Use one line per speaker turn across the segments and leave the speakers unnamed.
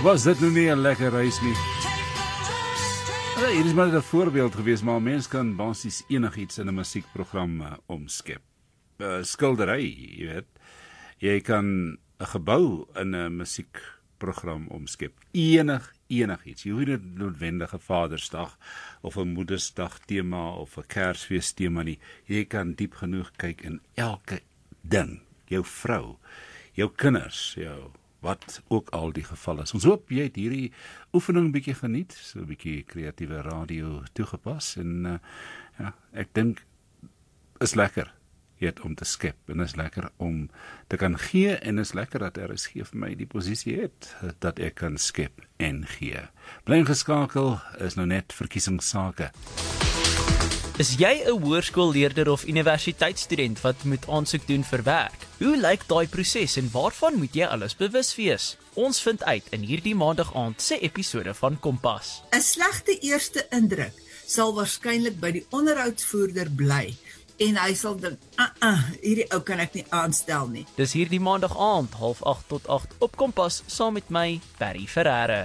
Was dit nou nie 'n lekker reis nie? Hier is maar 'n voorbeeld gewees, maar mens kan basies enigiets in 'n musiekprogram omskep. Skildery, jy weet. Jy kan 'n gebou in 'n musiekprogram omskep. Enigiets. Jy hoef nie 'n noodwendige Vadersdag of 'n Moedersdag tema of 'n Kersfees tema nie. Jy kan diep genoeg kyk in elke ding. Jou vrou, jou kinders, wat ook al die geval is. Ons hoop jy het hierdie oefening bietjie geniet, so 'n bietjie kreatiewe radio toegepas en ek dink is lekker om te skep en is lekker om te kan gee en is lekker dat RSG vir my die posisie het dat ek kan skep en gee. Bly ingeskakel, is nou net verkiesingssake.
Is jy 'n hoërskoolleerder of universiteitsstudent wat moet aansoek doen vir werk? Hoe lyk daai proses en waarvan moet jy alles bewus wees? Ons vind uit in hierdie maandag aand se episode van Kompas.
'n Slegte eerste indruk sal waarskynlik by die onderhoudsvoerder bly en hy sal dink, hierdie ou kan ek nie aanstel nie.
Dis hierdie maandag aand 7:30 tot 8 op Kompas saam met my, Barry Ferreira.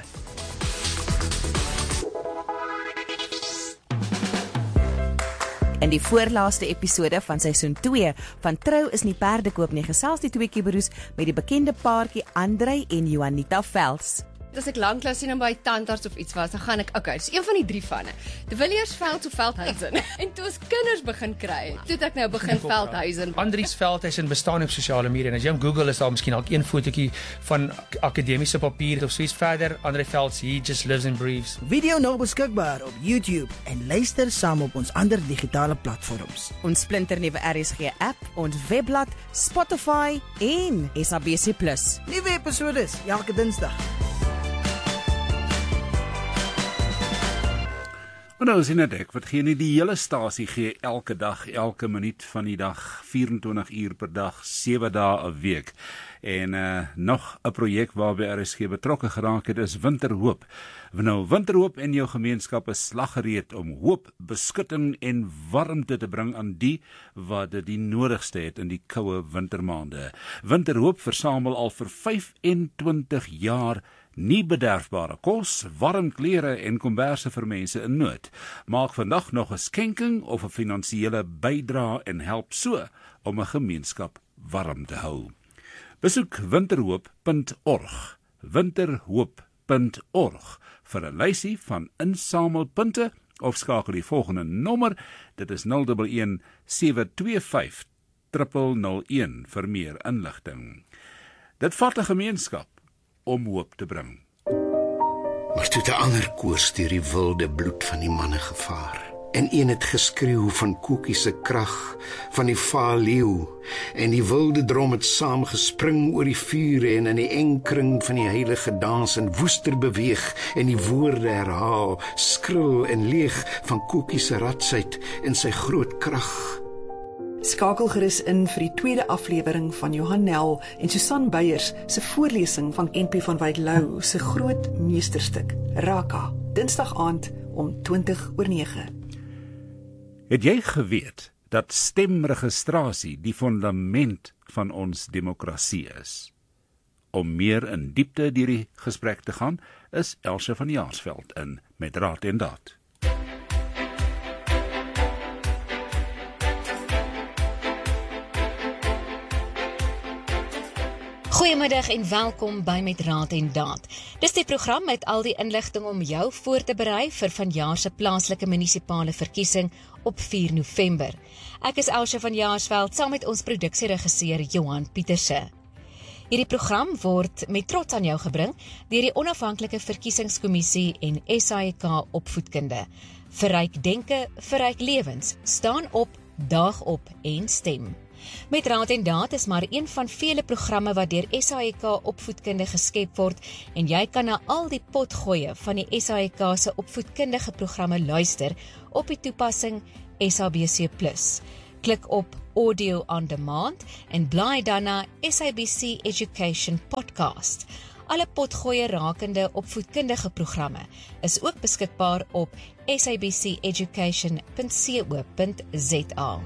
In die voorlaaste episode van seisoen 2 van Trou is nie perdekoop nie, gesels die twee kieberoes met die bekende paartjie Andrei en Juanita Vels.
As ek lanklaas sien by tandarts of iets was, dan gaan ek, dis een van die 3 vanne. De Villiers-Veld of Veldhuizen. En toe ons kinders begin kry, toe het ek nou begin Veldhuizen.
Andries Veldhuizen bestaan op sosiale media en as jy hom Google is daar miskien dalk een fotootjie van akademiese papier of soos verder. Andrei Velds, he just lives and breathes.
Video nou beskikbaar op YouTube en luister saam op ons ander digitale platforms.
Ons splinternuwe RSG app, ons webblad, Spotify en SABC+.
Nuwe episodes elke Dinsdag.
Maar nou sien ek, wat gee nie die hele stasie gee elke dag, elke minuut van die dag, 24 uur per dag, 7 dae 'n week. En nog 'n projek waarby RSG betrokke geraak het is Winterhoop. Nou Winterhoop en jou gemeenskap is slaggereed om hoop, beskutting en warmte te bring aan die wat dit die nodigste het in die koue wintermaande. Winterhoop versamel al vir 25 jaar nie bederfbare kos, warm klere en komberse vir mense in nood. Maak vandag nog 'n skenking of 'n finansiële bydrae en help so om 'n gemeenskap warm te hou. Besoek winterhoop.org, winterhoop.org vir 'n lysie van insamelpunte of skakel die volgende nommer, dit is 011 725 0001 vir meer inligting. Dit vat 'n gemeenskap om hoop te bring.
Maar toe 'n ander koors deur die wilde bloed van die manne gevaar. En een het geskreeu van Koekie se krag, van die vaaleeu, en die wilde drom het saam gespring oor die vure en in die enkring van die heilige dans en woester beweeg en die woorde herhaal, skril en leeg van Koekie se ratsheid en sy groot krag.
Skakel gerus in vir die tweede aflewering van Johan Nel en Susan Beyers se voorlesing van NP van Wyk Lou se groot meesterstuk, Raka, Dinsdag aand om 20:09.
Het jy geweet dat stemregistrasie die fundament van ons demokrasie is? Om meer in diepte deur die gesprek te gaan, is Elsje van Jaarsveld in met Raad en Daad.
Goeiemiddag en welkom by Met Raad en Daad. Dis die program met al die inligting om jou voor te berei vir vanjaar se plaaslike munisipale verkiesing op 4 November. Ek is Elsje van Jaarsveld saam met ons produksieregisseur Johan Pieterse. Hierdie program word met trots aan jou gebring deur die Onafhanklike Verkiesingskommissie en SAIK Opvoedkunde. Verryk denke, verryk lewens, staan op, daag op en stem. Met Raad en Daad is maar een van vele programme wat deur SAIK Opvoedkunde geskep word en jy kan na al die potgoeie van die SAIK se opvoedkundige programme luister op die toepassing SABC+. Klik op Audio on Demand en blaai dan na SABC Education Podcast. Alle potgoeie rakende opvoedkundige programme is ook beskikbaar op sabceducation.co.za.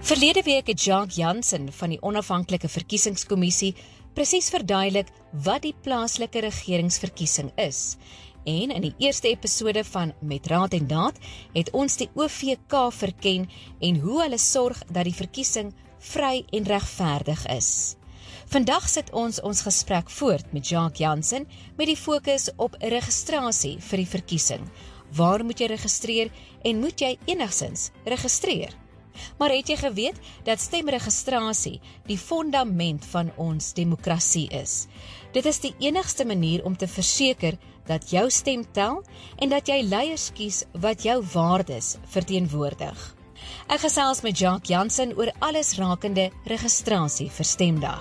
Verlede week het Jacques Jansen van die Onafhanklike Verkiesingskommissie presies verduidelik wat die plaaslike regeringsverkiesing is. En in die eerste episode van Met Raad en Daad het ons die OVK verken en hoe hulle sorg dat die verkiesing vry en regverdig is. Vandag sit ons gesprek voort met Jacques Jansen met die fokus op registrasie vir die verkiesing. Waar moet jy registreer en moet jy enigsins registreer? Maar het jy geweet dat stemregistrasie die fondament van ons demokrasie is? Dit is die enigste manier om te verseker dat jou stem tel en dat jy leiers kies wat jou waardes verteenwoordig. Ek gesels met Jacques Jansen oor alles rakende registrasie vir stemdag.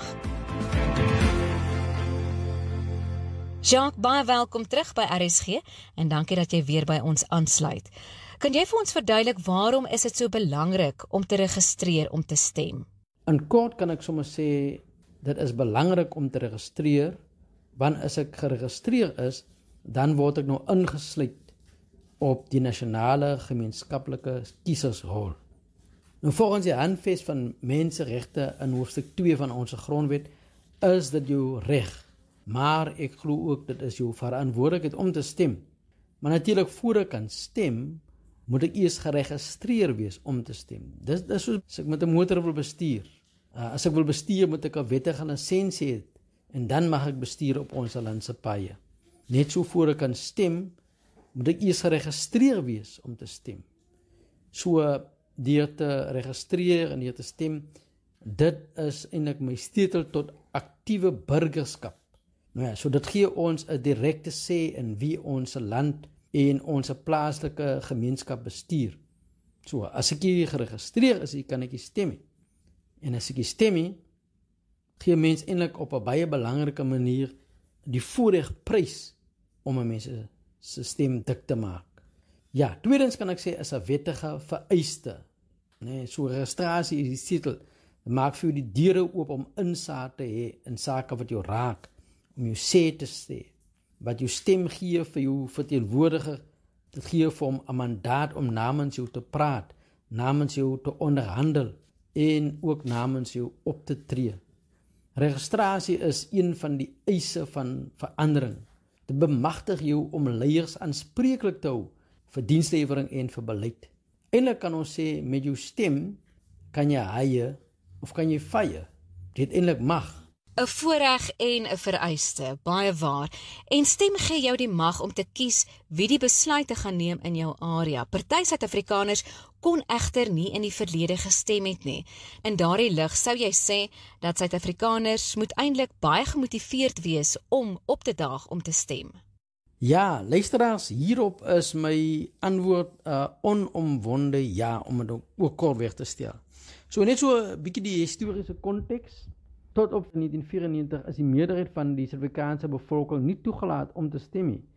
Jacques, baie welkom terug by RSG en dankie dat jy weer by ons aansluit. Kan jy vir ons verduidelik waarom is dit so belangrik om te registreer om te stem?
In kort kan ek sommer sê, dit is belangrik om te registreer, want as ek geregistreer is, dan word ek nou ingesluit op die nasionale gemeenskaplike kiesersrol. Nou volgens die handves van menseregte in hoofstuk 2 van ons grondwet, is dit jou reg. Maar ek glo ook dit is jou verantwoordelikheid om te stem. Maar natuurlik voor ek kan stem, moet ek eers geregistreer wees om te stem. Dis soos as ek met 'n motor wil bestuur. As ek wil bestuur, moet ek 'n wettige lisensie hê en dan mag ek bestuur op ons land se paaie. Net so voor ek kan stem, moet ek eers geregistreer wees om te stem. So deur te registreer en deur te stem, dit is eintlik my sleutel tot aktiewe burgerskap. Nou ja, so dit gee ons 'n direkte sê in wie ons land en ons plaaslike gemeenskap bestuur. So, as ek hier geregistreer is, kan ek stem. En as ek stem, gee mens eintlik op 'n baie belangrike manier die voorreg prys om 'n mens se stem dik te maak. Ja, tweedens kan ek sê is 'n wettige vereiste. Nee, so registrasie is die titel. Dit maak vir jou die deure oop om insaag te hê in sake wat jou raak, om jou sê te sê. Wat jou stem gee vir jou verteenwoordiger, dit gee vir hom 'n mandaat om namens jou te praat, namens jou te onderhandel en ook namens jou op te tree. Registrasie is een van die eise van verandering. Dit bemagtig jou om leiers aanspreeklik te hou vir dienslewering en vir beleid. Eintlik kan ons sê met jou stem kan jy haie of kan jy vye. Dit eintlik mag.
'n Voorreg en 'n vereiste, baie waar. En stem gee jou die mag om te kies wie die besluite gaan neem in jou area. Party Suid-Afrikaners kon egter nie in die verlede gestem het nie. In daardie lig sou jy sê dat Suid-Afrikaners moet eintlik baie gemotiveerd wees om op te daag om te stem.
Ja, luisteraars, hierop is my antwoord onomwonde ja, om dit ook kort weg te stel. So net so 'n bietjie die historiese konteks. Tot op 1994 is die meerderheid van die Suid-Afrikaanse bevolking nie toegelaat om te stem nie.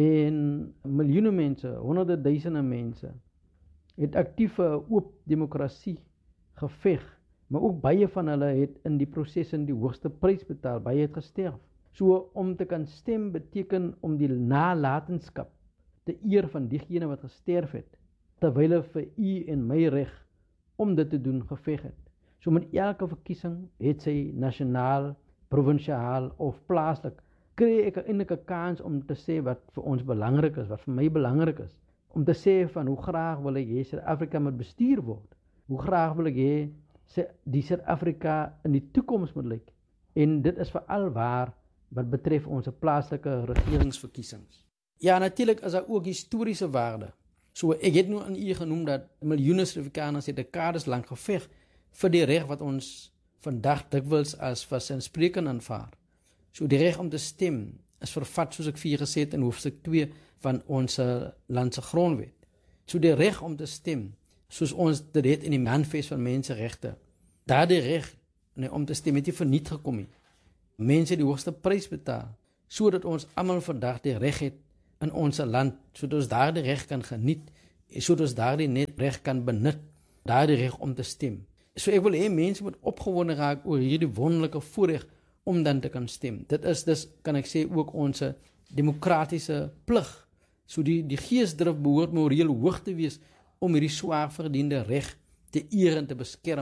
En miljoene mense, honderde duisende mense, het aktief 'n oop demokrasie geveg, maar ook baie van hulle het in die proses die hoogste prys betaal, baie het gesterf. So om te kan stem beteken om die nalatenskap te eer van diegene wat gesterf het, terwyl hulle vir u en my reg om dit te doen geveg het. So met elke verkiesing, het sy nasionaal, provinsiaal of plaaslik, kry ek eintlik 'n kans om te sê wat vir ons belangrik is, wat vir my belangrik is. Om te sê van hoe graag wil ek hê Suid-Afrika moet bestuur word. Hoe graag wil ek hê die Suid-Afrika in die toekoms moet lyk. En dit is veral waar wat betref ons plaaslike regeringsverkiesings. Ja, natuurlik is daar ook historiese waarde. So ek het nou aan u genoem dat miljoene Suid-Afrikaners het dekades lank geveg vir die reg wat ons vandag dikwels as vanselfsprekend aanvaar. So die reg om te stem is vervat, soos ek vir gesê het, in hoofstuk 2 van ons land se grondwet. So die reg om te stem, soos ons dit het in die handves van menseregte, daardie reg om te stem het nie verniet gekom nie. Mense het die hoogste prys betaal, sodat ons almal vandag die reg het in ons land, sodat ons daardie reg kan geniet, sodat ons daardie net reg kan benut, daardie reg om te stem. So ek wil hê mense moet opgewonde raak oor hierdie wonderlike voorreg om dan te kan stem. Dit is dus, kan ek sê, ook ons demokratiese plig. So die geesdrif behoort moreel hoog te wees om hierdie swaar verdiende reg te eer en te beskerm.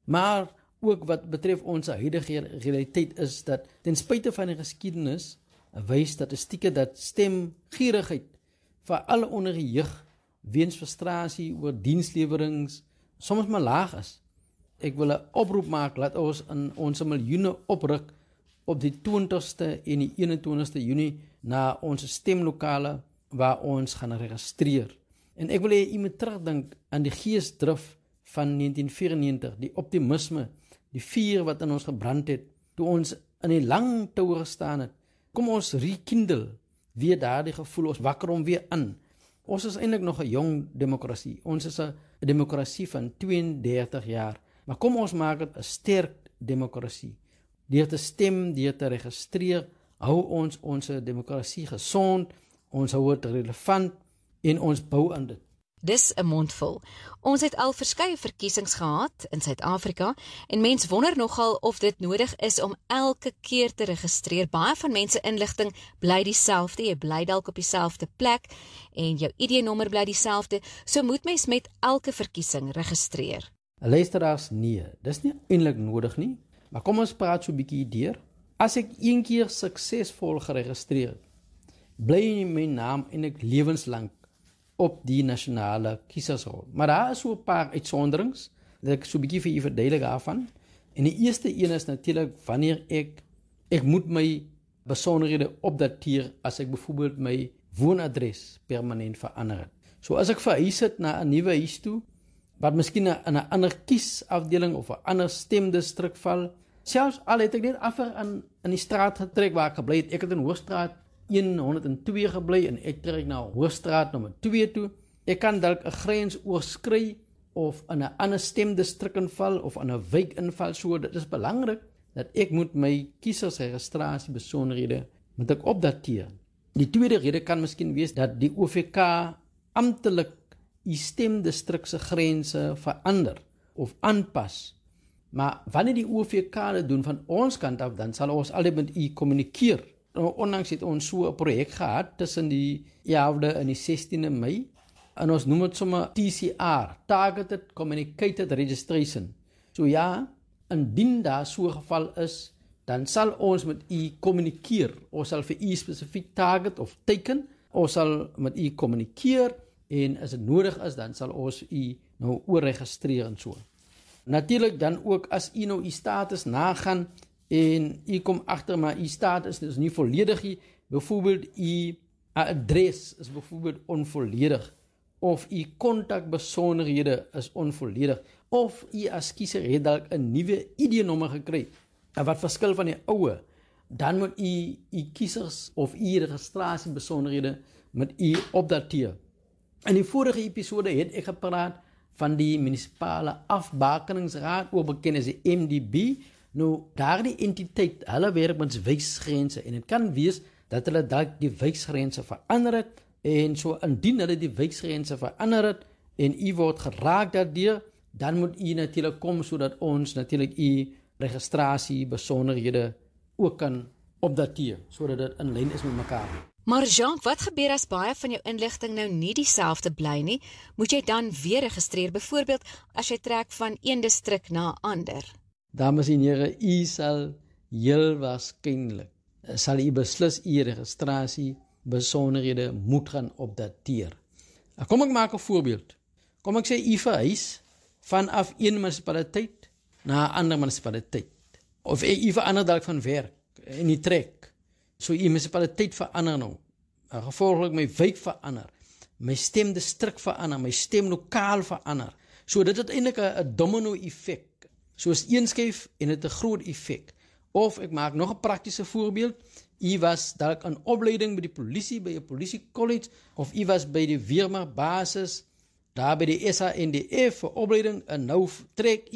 Maar ook wat betref ons huidige realiteit is dat ten spyte van die geskiedenis wys statistieke dat stemgierigheid vir alle onder die jeug weens frustrasie oor dienslewerings soms maar laag is. Ek wil 'n oproep maak, laat ons in ons miljoene opruk op die 20ste en die 21ste Junie na ons stemlokale waar ons gaan registreer. En ek wil hê u moet terugdink aan die geesdrif van 1994, die optimisme, die vuur wat in ons gebrand het, toe ons in die lang toue gestaan het. Kom ons rekindle weer daardie gevoel, ons wakker hom weer aan. Ons is eintlik nog 'n jong demokrasie. Ons is 'n demokrasie van 32 jaar. Maar kom ons maak dit 'n sterk demokrasie. Deur te stem, deur te registreer, hou ons demokrasie gesond, ons hou dit relevant en ons bou aan dit.
Dis 'n mondvol. Ons het al verskeie verkiesings gehad in Suid-Afrika en mens wonder nogal of dit nodig is om elke keer te registreer. Baie van mense inligting bly dieselfde, jy bly dalk op dieselfde plek en jou ID-nommer bly dieselfde, so moet mens met elke verkiesing registreer.
Luisteraars, nee, dis nie eintlik nodig nie, maar kom ons praat so 'n bietjie deur. As ek een keer suksesvol geregistreer het, bly my naam eintlik lewenslank op die nasionale kiesersrol. Maar daar is so 'n paar uitsonderings, dat ek so 'n bietjie vir u verduidelik daarvan. En die eerste een is natuurlik wanneer ek moet my besonderhede opdateer as ek byvoorbeeld my woonadres permanent verander het. So as ek verhuis het na 'n nuwe huis toe, wat miskien in 'n ander kiesafdeling of 'n ander stemdistrik val, selfs al het ek net af in die straat getrek waar ek gebly het, ek het in Hoogstraat 102 gebly en ek trek na Hoogstraat nommer 2 toe. Ek kan dalk 'n grens oorskry of in 'n ander stemdistrik inval of in 'n wijk inval. So dit is belangrik dat ek moet my kiesersregistrasie besonderhede moet ek opdateer. Die tweede rede kan miskien wees dat die OVK amptelik die stemdistrik se grense verander of aanpas. Maar wanneer die OVK dit doen van ons kant af, dan sal ons altyd met u kommunikeer. Onlangs het ons so 'n projek gehad tussen die 11de en die 16de Mei en ons noem dit sommer TCR, Targeted Communicated Registration. So ja, indien daar so 'n geval is, dan sal ons met u kommunikeer. Ons sal vir u spesifiek target of teken, ons sal met u kommunikeer en as dit nodig is, dan sal ons u nou oorregistreer en so. Natuurlik dan ook as u nou u status nagaan en u kom agter maar u status is nie volledig nie, byvoorbeeld u adres is byvoorbeeld onvolledig of u kontakbesonderhede is onvolledig of u as kiezer het dalk 'n nuwe ID-nommer gekry wat verskil van die oue, dan moet u kiesers of u registrasiebesonderhede met u opdateer. In die vorige episode het ek gepraat van die munisipale afbakeningsraad, ook bekend as die MDB. Nou, daardie entiteit, hulle werk met wijksgrense en het kan wees dat hulle dalk die wijksgrense verander het en so indien hulle die wijksgrense verander het en u word geraak daardeur, dan moet u natuurlik kom sodat ons natuurlik u registrasie besonderhede ook kan opdateer sodat dit in lyn is met mekaar.
Maar Jean, wat gebeur as baie van jou inligting nou nie dieselfde bly nie? Moet jy dan weer registreer, byvoorbeeld as jy trek van een distrik na 'n ander?
Dames en here, u sal heel waarskynlik sal u beslis u registrasie besonderhede moet gaan opdateer. Kom ek maak 'n voorbeeld. Kom ek sê u verhuis vanaf een munisipaliteit na 'n ander munisipaliteit. Of u verander dalk van werk en u trek. So u munisipaliteit verander nou. Gevolglik my wijk verander. My stemdistrik verander, my stemlokaal verander. So dit het eintlik 'n domino effek. Soos een skuif en dit 'n groot effek. Of ek maak nog 'n praktiese voorbeeld. U was dalk in opleiding by die polisie, by 'n polisiekollege, of u was by die Weermacht basis, daar by die SANDF vir opleiding, en nou trek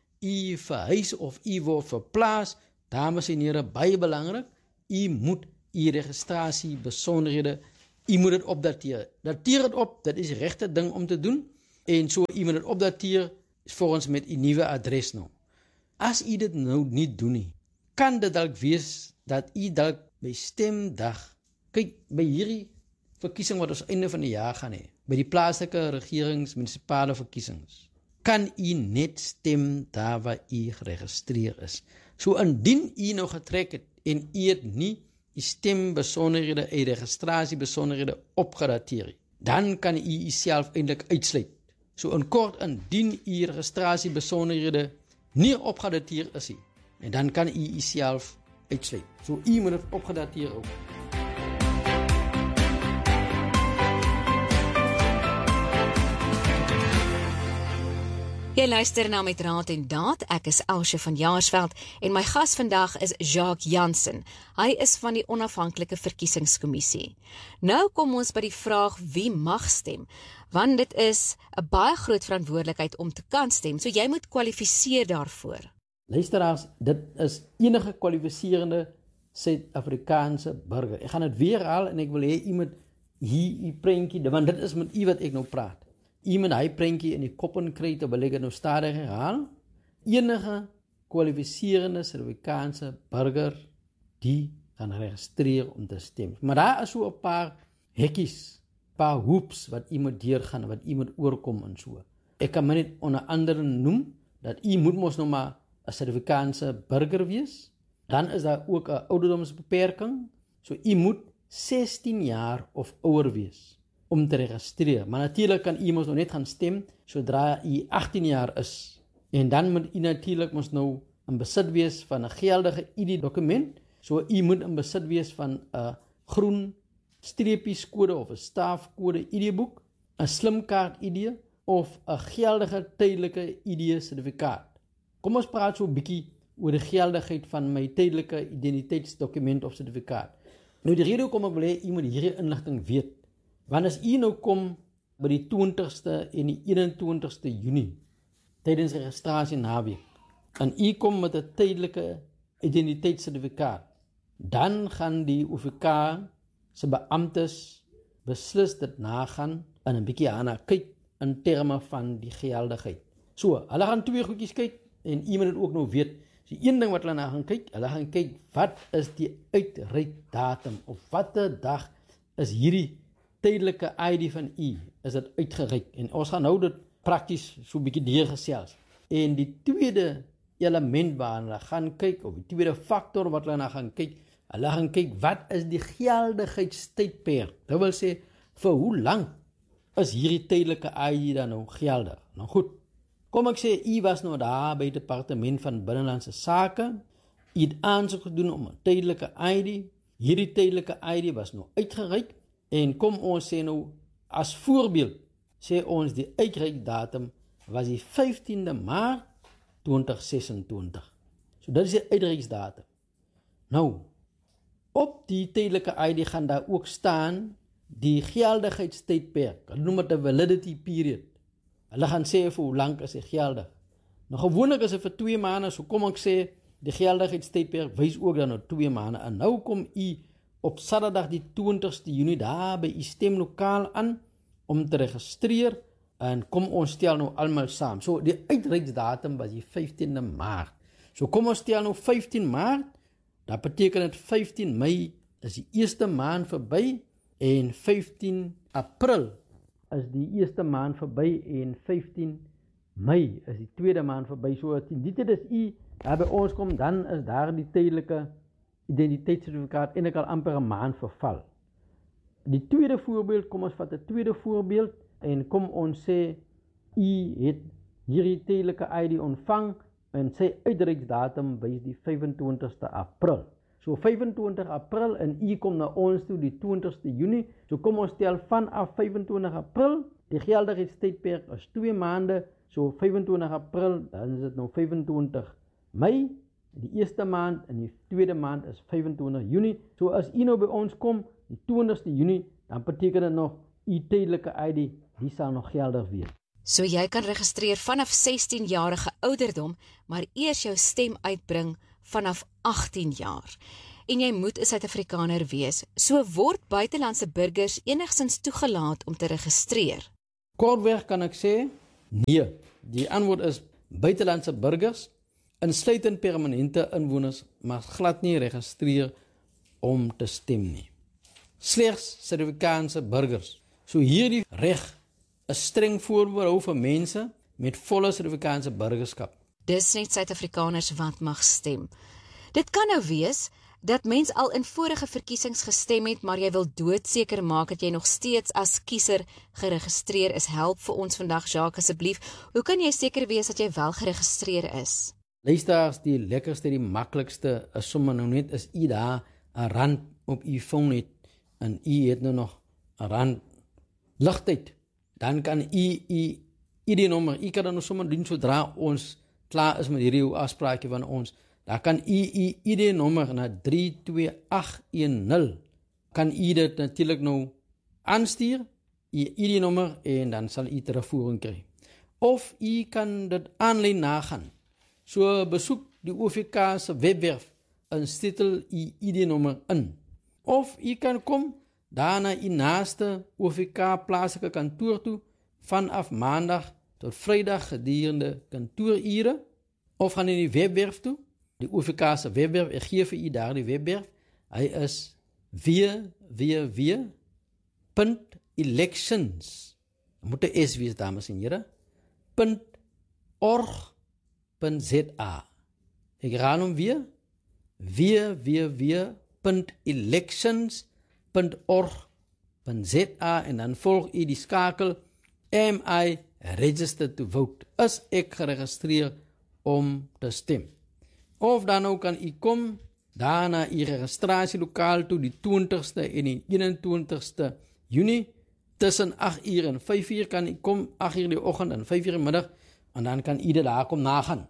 u verhuis of u word verplaas. Dames en here, baie belangrik, u moet u registrasie besonderhede, u moet dit opdateer. Dateer dit op, dit is die regte ding om te doen, en so u moet dit opdateer volgens met u nuwe adres nou. As u dit nou nie doen nie, kan dit dalk wees dat u dalk by stemdag, kyk, by hierdie verkiesing wat ons einde van die jaar gaan hê, by die plaaslike regerings, munisipale verkiesings, kan u net stem daar waar u geregistreer is. So indien u nou getrek het en u het nie die stembesonderhede en registrasiebesonderhede opgedateer, dan kan u uself eintlik uitsluit. So in kort, indien u registrasiebesonderhede nie opgedateer is nie, en dan kan u uself uitsluit. So u moet dit opgedateer ook.
Jy luister na Met Raad en Daad. Ek is Elsje van Jaarsveld en my gas vandag is Jacques Jansen. Hy is van die Onafhanklike Verkiesingskommissie. Nou kom ons by die vraag wie mag stem, want dit is 'n baie groot verantwoordelikheid om te kan stem, so jy moet kwalifiseer daarvoor.
Luisteraars, dit is enige kwalifiserende Suid-Afrikaanse burger. Ek gaan dit weer haal en ek wil hê iemand hier prentjie, want dit is met u wat ek nou praat. Iemand hy prentjie in die kop en kry te wil ek het nou stadig herhaal. Enige kwalifiserende Suid-Afrikaanse burger die gaan registreer om te stem. Maar daar is so 'n paar hekkies, paar hoops wat u moet deurgaan, wat u moet oorkom en so. Ek kan my net onder andere noem dat u moet mos nou maar 'n Suid-Afrikaanse burger wees. Dan is daar ook 'n ouderdomsbeperking. So u moet 16 jaar of ouer wees om te registreer. Maar natuurlik kan u mos nou net gaan stem sodra u 18 jaar is. En dan moet u natuurlik mos nou in besit wees van 'n geldige ID-dokument. So u moet in besit wees van 'n groen streepieskode of 'n staafkode ID-boek, 'n slimkaart ID of 'n geldige tydelike ID-sertifikaat. Kom ons praat so 'n bietjie oor die geldigheid van my tydelike identiteitsdokument of sertifikaat. Nou die rede hoekom ek wil hê u moet hierdie inligting weet. Want as u nou kom by die 20ste en die 21ste Junie tydens registrasie naweek en u kom met 'n tydelike identiteitssertifikaat, dan gaan die OVK se beamptes beslis dit nagaan en 'n bietjie aan kyk in terme van die geldigheid. So, hulle gaan twee goedjies kyk en u moet dit ook nou weet. So een ding wat hulle na gaan kyk, hulle gaan kyk wat is die uitreikdatum of watter dag is hierdie tydelike ID van u, is dit uitgereik. En ons gaan nou dit prakties so 'n bietjie deurgesels. En die tweede element waarna hulle gaan kyk, of die tweede faktor wat hulle na gaan kyk, wat is die geldigheidstydperk? Dit wil sê, vir hoe lank is hierdie tydelike ID dan nou geldig? Nou goed, kom ek sê, u was nou daar by die Departement van Binnelandse Sake, u het aansoek gedoen om 'n tydelike ID, hierdie tydelike ID was nou uitgereik, en kom ons sê nou, as voorbeeld, sê ons die uitreikdatum was die 15de Maart 2026. So dit is die uitreiksdatum. Nou, op die tydelike ID gaan daar ook staan die geldigheidstydperk. Hulle noem dit 'n validity period. Hulle gaan sê vir hoe lank is hy geldig. Nou gewoonlik is dit vir 2 maande, so kom ek sê, die geldigheidstydperk wys ook dan nou 2 maande. En nou kom u op Saterdag die 20ste Junie daar by u stemlokaal aan om te registreer en kom ons stel nou almal saam. So die uitreiksdatum was die 15de Maart. So kom ons stel nou 15 Maart, dat beteken dit 15 Mei is die eerste maand verby en 15 April is die eerste maand verby en 15 Mei is die tweede maand verby. So dit is u daar by ons kom, dan is daar die tydelike identiteitssertifikaat en ek al amper 'n maand verval. Die tweede voorbeeld, kom ons vat 'n tweede voorbeeld en kom ons sê u het hierdie tydelike ID ontvang en sy uitreiksdatum wys die 25ste April. So 25 April en u kom na ons toe die 20ste Junie. So kom ons stel vanaf 25 April, die geldigheidstydperk is 2 maande, so 25 April, dan is dit nou 25 Mei, die eerste maand en die tweede maand is 25 Junie. So as u nou by ons kom, die 20ste Junie, dan beteken dit nog, u tydelike ID, die sal nog geldig wees.
So jy kan registreer vanaf 16-jarige ouderdom, maar eers jou stem uitbring vanaf 18 jaar. En jy moet 'n Suid-Afrikaner wees. So word buitelandse burgers enigstens toegelaat om te registreer.
Kortweg kan ek sê, nee. Die antwoord is buitelandse burgers, insluitend permanente inwoners, mag glad nie registreer om te stem nie. Slegs Suid-Afrikaanse burgers. So hierdie reg is streng voorbehou vir mense met volle Suid-Afrikaanse burgerskap.
Dis net Suid-Afrikaners wat mag stem. Dit kan nou wees dat mens al in vorige verkiesings gestem het, maar jy wil doodseker maak dat jy nog steeds as kiezer geregistreer is. Help vir ons vandag, Jacques, asseblief. Hoe kan jy seker wees dat jy wel geregistreer is?
Luisteraars, die lekkerste, die maklikste is sommer nou net as u daar 'n rand op u phone het en u het nou nog 'n rand ligtyd, dan kan u ID-nommer, u kan dan nou sommer doen sodra ons klaar is met hierdie afspraakje van ons. Daar kan u ID-nommer na 32810, kan u dit natuurlik nou aanstuur, u ID-nommer, en dan sal u terugvoering kry. Of u kan dit aanlyn nagaan. So besoek die OVK se webwerf en stitel u ID-nommer in. Of u kan kom daarna u naaste OVK plaaslike kantoor toe vanaf maandag tot Vrydag gedurende kantoorure, of gaan in die webwerf toe. Die OVK se webwerf, ek gee vir u daar die webwerf. Hy is www.elections, moet 'n S wees, dames en here, .org.za. Ek herhaal hom weer, www.elections.org.za, en dan volg u die skakel, am I registered to vote? Is ek geregistreer om te stem? Of dan ook kan u kom daarna u registrasielokaal toe die 20ste en die 21ste Junie tussen 8 uur en 5 uur kan u kom, 8 uur die oggend en 5 uur die middag, en dan kan u dit daar kom nagaan.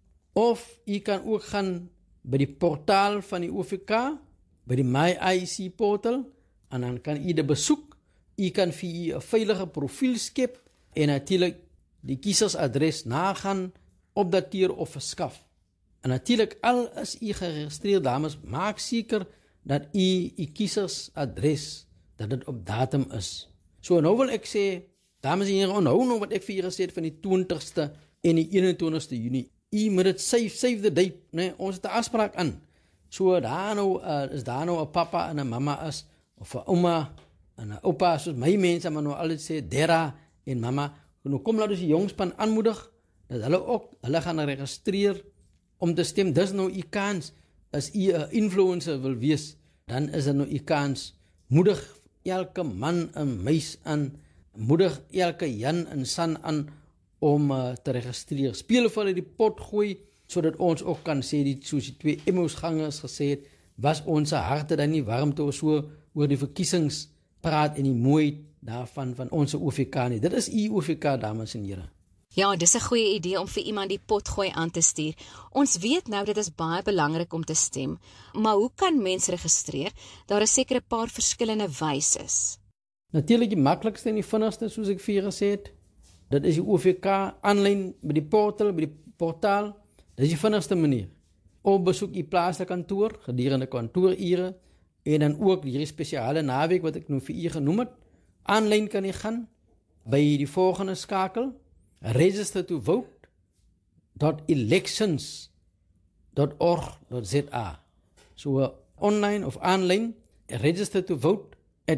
Of u kan ook gaan by die portaal van die OVK, by die MyIC portal, en dan kan u dit besoek. U kan vir u 'n veilige profiel skep en natuurlik die kiesersadres nagaan, opdateer of verskaf. En natuurlijk, al is u geregistreerd, dames, maak seker dat u kiesersadres, dat het op datum is. So nou wil ek sê, dames en heren, onthou nou wat ek vir u gesê het van die 20ste en die 21ste Junie. U moet het save the date, nee, ons het 'n afspraak aan. So daar nou, is daar nou 'n papa en 'n mama is, of 'n ouma en 'n oupa, soos my mense maar nou altyd sê, Dera en mama. Nou kom laat ons die jongspan aanmoedig, dat hulle gaan registreer om te stem. Dis nou u kans, as u 'n influencer wil wees, dan is dit nou u kans. Moedig elke man en meis aan, moedig elke Jan en San aan om te registreer. Speel vir hulle die pot gooi, sodat ons ook kan sê, soos die 2 Emmausgangers gesê het, was ons harte dan nie warm toe so oor die verkiesings praat en die mooi daarvan van ons OVK nie. Dit is u OVK, dames en here.
Ja, dis 'n goeie idee om vir iemand die potgooi aan te stuur. Ons weet nou dit is baie belangrik om te stem, maar hoe kan mens registreer? Daar is seker 'n paar verskillende wyse.
Natuurlik die maklikste en die vinnigste, soos ek vir gesê het, dit is die OVK aanlyn by die portaal. Dis die vinnigste manier. Of besoek u plaaslike kantoor gedurende kantoorure, en dan ook hierdie spesiale naweek wat ek nou vir u genoem het. Aanlyn kan jy gaan by die volgende skakel: register to vote.elections.org.za. So online of aanlyn, register to vote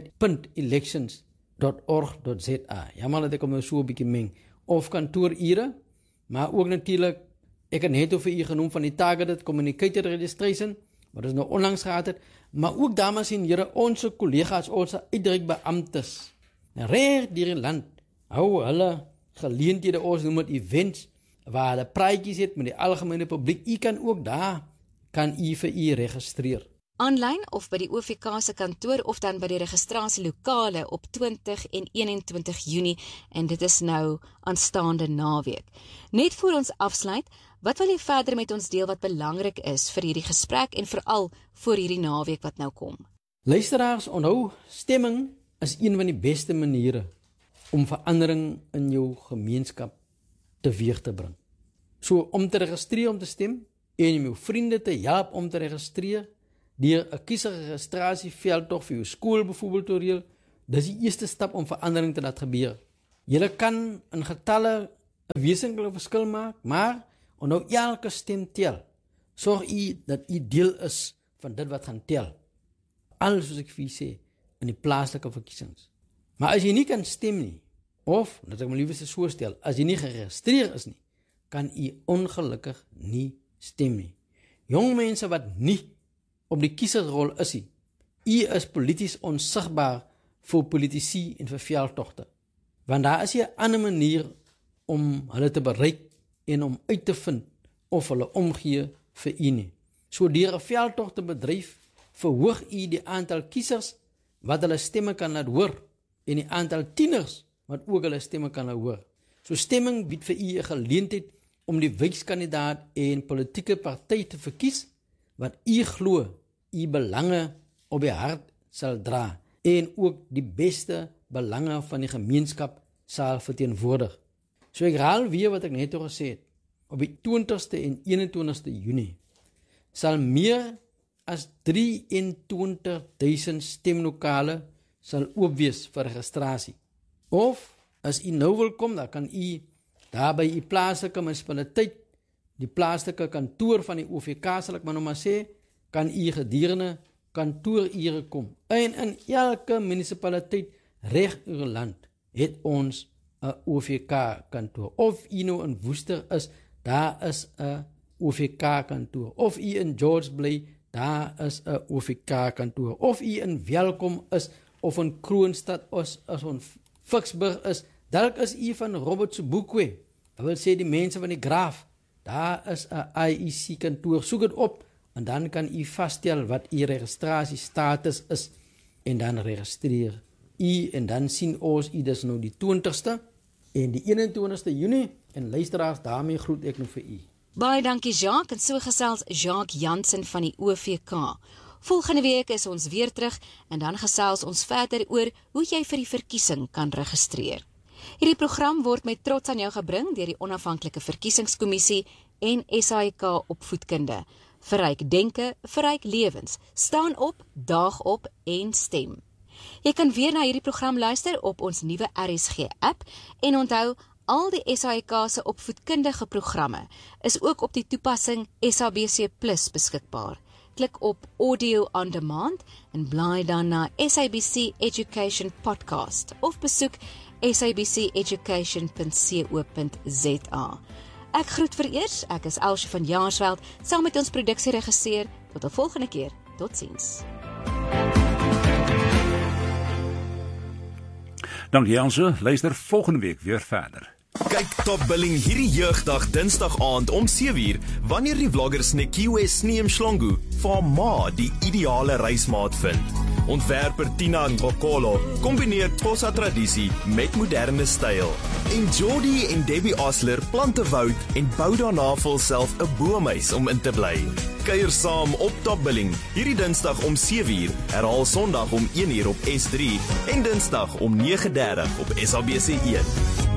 @elections.org.za. Jammer dat ek hom so 'n bietjie meng. Of kantoorure, maar ook natuurlik, ek het net vir u genoem van die targeted communicator registration, wat is nou onlangs gehad het, maar ook dames en here, ons kollegas, ons uitreikbeamptes, reg deur die land, hou hulle geleenthede, ons noem dit events, waar hulle praatjies het met die algemene publiek. U kan ook daar, kan u vir u registreer.
Aanlyn of by die OVK se kantoor, of dan by die registrasielokale op 20 en 21 Junie, en dit is nou aanstaande naweek. Net voor ons afsluit, wat wil jy verder met ons deel wat belangrik is vir hierdie gesprek en veral vir hierdie naweek wat nou kom?
Luisteraars, onthou, stemming is een van die beste maniere om verandering in jou gemeenskap teweeg te bring. So om te registreer om te stem en om jou vriende te help om te registreer deur 'n kieserregistrasieveldtog vir jou skool byvoorbeeld te reël, dis die eerste stap om verandering te laat gebeur. Julle kan in getalle 'n wesentlike verskil maak, maar onthou, elke stem tel. Sorg u dat u deel is van dit wat gaan tel. Alles soos ek vir u sê in die plaaslike verkiesings. Maar as jy nie kan stem nie, Of, dat ek my liewer so stel, as jy nie geregistreer is nie, kan jy ongelukkig nie stem nie. Jong mense wat nie op die kiesersrol is nie, jy is polities onsigbaar vir politici en vir veldtogte. Want daar is 'n ander manier om hulle te bereik en om uit te vind of hulle omgee vir u nie. So deur 'n veldtog te bedryf, verhoog u die aantal kiesers wat hulle stemme kan laat hoor en die aantal tieners wat ook hulle stemme kan laat hoor. So stemming bied vir u 'n geleentheid om die wykskandidaat en politieke party te verkies wat u glo u belange op die hart sal dra en ook die beste belange van die gemeenskap sal verteenwoordig. So ek herhaal weer wat ek net gesê het. Op die 20ste en 21ste Junie sal meer as 23.000 stemlokale sal oop wees vir registrasie. Of as u nou wil kom, dan kan u daar by u plaaslike munisipaliteit, die plaaslike kantoor van die OVK sal ek maar nou maar sê, kan u gedurende kantoorure kom. En in elke munisipaliteit reg oor land het ons 'n OVK kantoor. Of u nou in Woester is, daar is 'n OVK kantoor. Of u in George bly, daar is 'n OVK kantoor. Of u in Welkom is of in Kroonstad is in Ficksburg is, dalk is u van Robert Sobukwe. Dat wil sê die mense van die Graaf, daar is 'n IEC kantoor. Soek dit op en dan kan u vasstel wat u registrasiestatus is en dan registreer u en dan sien ons u dis nou die 20ste en die 21ste Junie en luisteraars, daarmee groet ek nou vir u.
Baie dankie Jacques, en so gesels Jacques Jansen van die OVK. Volgende week is ons weer terug en dan gesels ons verder oor hoe jy vir die verkiesing kan registreer. Hierdie program word met trots aan jou gebring deur die Onafhanklike Verkiesingskommissie en SAIK Opvoedkunde. Verryk denke, verryk lewens. Staan op, daag op en stem. Jy kan weer na hierdie program luister op ons nuwe RSG-app en onthou, al die SAIK se opvoedkundige programme is ook op die toepassing SABC Plus beskikbaar. Klik op Audio on Demand en blaai dan na SABC Education Podcast of besoek sabceducation.co.za. Ek groet vereers, ek is Elsje van Jaarsveld, saam met ons produksieregisseur. Tot 'n volgende keer. Totsiens.
Dankie Elsje, luister volgende week weer verder.
Kyk Top Billing hierdie jeugdag Dinsdag aand om 7uur wanneer die vloggers Nekiwe Sneem Shlongu vir ma die ideale reismaat vind. Ontwerper Tina Ngokolo kombineer Xhosa tradisie met moderne styl. En Jody en Debbie Osler plant 'n woud en bou daarna vir self 'n boomhuis om in te bly. Kuier saam op Top Billing hierdie Dinsdag om 7uur, herhaal Sondag om 1uur op S3 en Dinsdag om 9:30 op SABC1.